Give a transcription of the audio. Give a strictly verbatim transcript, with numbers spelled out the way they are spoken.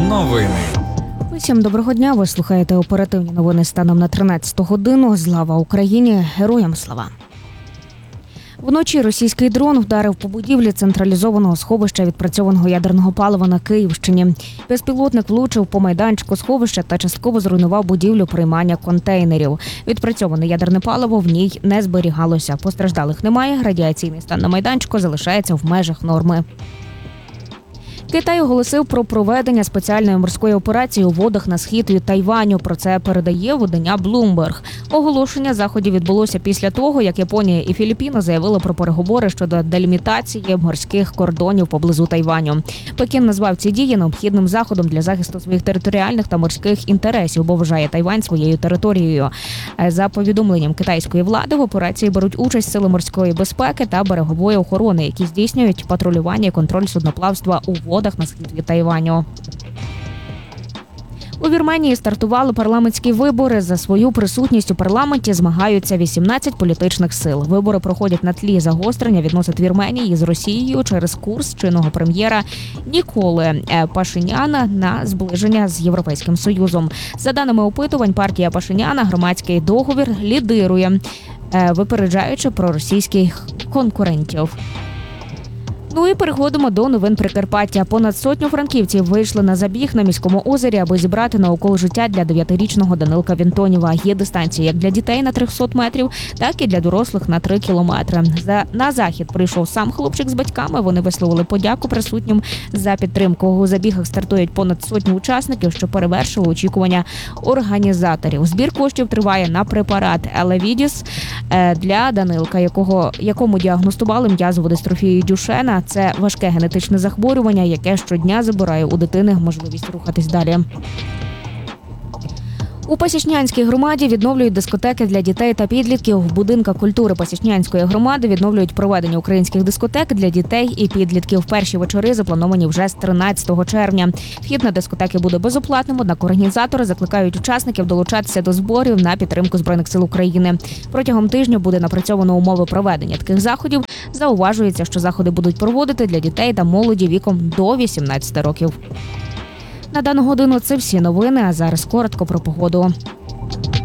Новини. Усім доброго дня. Ви слухаєте оперативні новини станом на тринадцяту годину. Слава Україні! Героям слава! Вночі російський дрон вдарив по будівлі централізованого сховища відпрацьованого ядерного палива на Київщині. Безпілотник влучив по майданчику сховища та частково зруйнував будівлю приймання контейнерів. Відпрацьоване ядерне паливо в ній не зберігалося. Постраждалих немає, радіаційний стан на майданчику залишається в межах норми. Китай оголосив про проведення спеціальної морської операції у водах на схід від Тайваню. Про це передає видання Bloomberg. Оголошення заходів відбулося після того, як Японія і Філіппіни заявили про переговори щодо делімітації морських кордонів поблизу Тайваню. Пекін назвав ці дії необхідним заходом для захисту своїх територіальних та морських інтересів, бо вважає Тайвань своєю територією. За повідомленням китайської влади, в операції беруть участь сили морської безпеки та берегової охорони, які здійснюють патрулювання і контроль судноплавства у водах на схід від Тайваню. У Вірменії стартували парламентські вибори. За свою присутність у парламенті змагаються вісімнадцять політичних сил. Вибори проходять на тлі загострення відносин Вірменії з Росією через курс чинного прем'єра Ніколи Пашиняна на зближення з Європейським Союзом. За даними опитувань, партія Пашиняна «Громадський договір» лідирує, випереджаючи проросійських конкурентів. Ну і переходимо до новин Прикарпаття. Понад сотню франківців вийшли на забіг на міському озері, аби зібрати на укол життя для дев'ятирічного Данилка Вінтонєва. Є дистанція як для дітей на триста метрів, так і для дорослих на три кілометри. За, на захід прийшов сам хлопчик з батьками. Вони висловили подяку присутнім за підтримку. У забігах стартують понад сотню учасників, що перевершили очікування організаторів. Збір коштів триває на препарат Елевідіс для Данилка, якого, якому діагностували м'язову дистрофію Дюшена. Це важке генетичне захворювання, яке щодня забирає у дитини можливість рухатись далі. У Пасічнянській громаді відновлюють дискотеки для дітей та підлітків. В будинках культури Пасічнянської громади відновлюють проведення українських дискотек для дітей і підлітків. Перші вечори заплановані вже з тринадцятого червня. Вхід на дискотеки буде безоплатним, однак організатори закликають учасників долучатися до зборів на підтримку Збройних сил України. Протягом тижня буде напрацьовано умови проведення таких заходів. Зауважується, що заходи будуть проводити для дітей та молоді віком до вісімнадцяти років. На дану годину це всі новини, а зараз коротко про погоду.